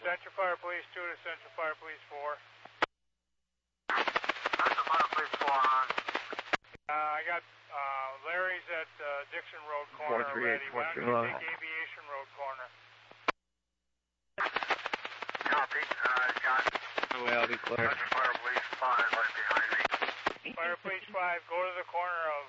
Central Fire Police 2 to Central Fire Police 4. Central Fire Police 4 on. I got Larry's at Dixon Road corner already. Why don't you take Aviation Road corner? Copy. Got Well, be clear. Central Fire Police 5 right behind me. Fire Police 5, go to the corner of